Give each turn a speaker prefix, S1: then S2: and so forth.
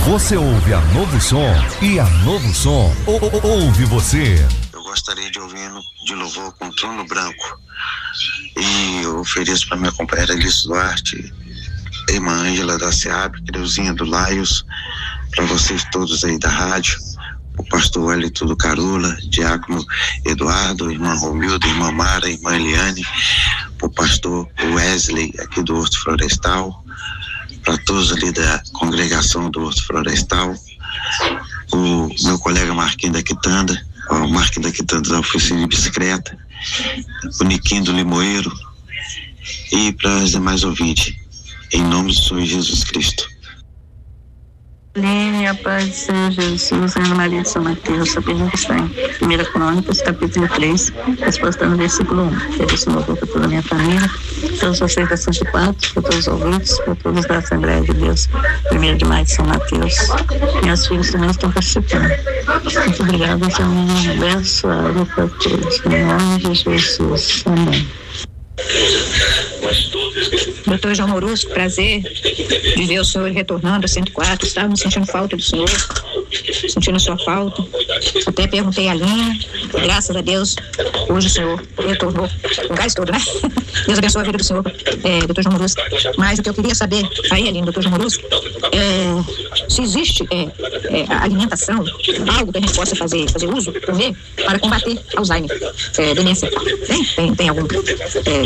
S1: Você ouve a Novo Som e a Novo Som ouve você.
S2: Eu gostaria de ouvir de louvor com Trono Branco. E eu ofereço para minha companheira Alice Duarte, irmã Ângela da SEAB, Creuzinha do Laios, para vocês todos aí da rádio, o pastor Wellington do Carula, Diácono Eduardo, irmã Romilda, irmã Mara, irmã Eliane, o pastor Wesley aqui do Horto Florestal, para todos ali da congregação do Horto Florestal, o meu colega Marquinhos da Quitanda, o Marquinhos da Quitanda da oficina de bicicleta, o Niquinho do Limoeiro e para os demais ouvintes, em nome do Senhor Jesus Cristo.
S3: A paz do Senhor Jesus, Ana Maria de São Mateus, a pergunta está em 1 Crônicas, capítulo 3, resposta no versículo 1. Ofereço louvor para toda a minha família, todos vocês da Santa Quatro, para todos os ouvintes, para todos da Assembleia de Deus, 1 de Maio de São Mateus. Meus filhos também estão participando. Muito obrigada, Senhor, abençoado para todos, em nome de Jesus. Amém.
S4: Doutor João Morusso, prazer de ver o senhor retornando a 104. Estávamos sentindo falta do senhor, sentindo a sua falta. Até perguntei a linha, graças a Deus, hoje o senhor retornou com gás todo, né? Deus abençoe a vida do senhor, doutor João Morusso. Mas o que eu queria saber, aí, Aline, doutor João Morusso, se existe alimentação, algo que a gente possa fazer uso, comer, para combater Alzheimer, demência. Tem algum